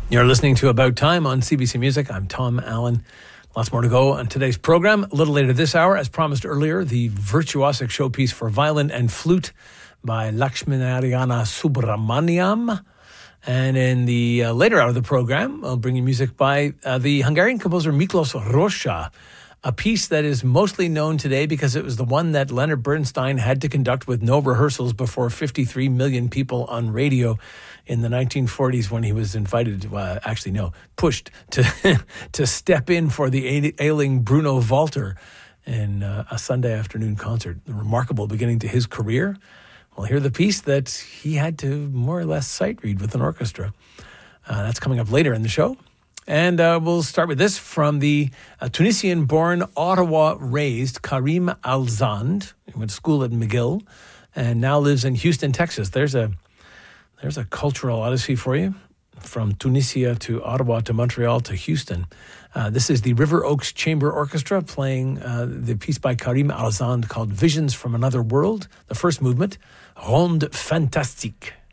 You're listening to About Time on CBC Music. I'm Tom Allen. Lots more to go on today's program. A little later this hour, as promised earlier, the virtuosic showpiece for violin and flute by Lakshminarayana Subramaniam. And in the later hour of the program, I'll bring you music by the Hungarian composer Miklos Rozsa, a piece that is mostly known today because it was the one that Leonard Bernstein had to conduct with no rehearsals before 53 million people on radio in the 1940s when he was invited, pushed to step in for the ailing Bruno Walter in a Sunday afternoon concert. A remarkable beginning to his career. We'll hear the piece that he had to more or less sight read with an orchestra. That's coming up later in the show. And we'll start with this from the Tunisian-born, Ottawa-raised Karim Alzand. He went to school at McGill and now lives in Houston, Texas. There's a cultural odyssey for you, from Tunisia to Ottawa to Montreal to Houston. This is the River Oaks Chamber Orchestra playing the piece by Karim Alzand called Visions from Another World, the first movement, Ronde Fantastique.